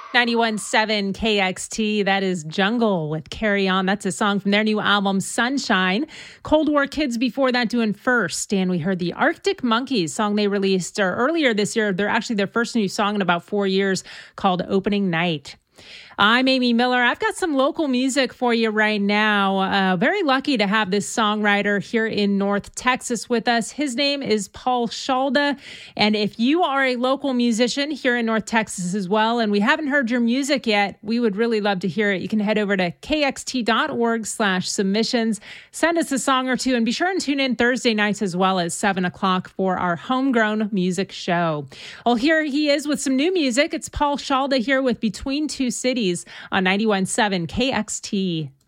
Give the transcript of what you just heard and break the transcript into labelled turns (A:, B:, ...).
A: 91.7 KXT, that is Jungle with Carry On. That's a song from their new album, Sunshine. Cold War Kids before that doing First. And we heard the Arctic Monkeys song they released earlier this year. They're actually their first new song in about 4 years called Opening Night. I'm Amy Miller. I've got some local music for you right now. Very lucky to have this songwriter here in North Texas with us. His name is Paul Shalda. And if you are a local musician here in North Texas as well, and we haven't heard your music yet, we would really love to hear it. You can head over to kxt.org/submissions. Send us a song or two, and be sure and tune in Thursday nights as well as 7 o'clock for our Homegrown Music Show. Well, here he is with some new music. It's Paul Shalda here with Between Two Cities on 91.7 KXT.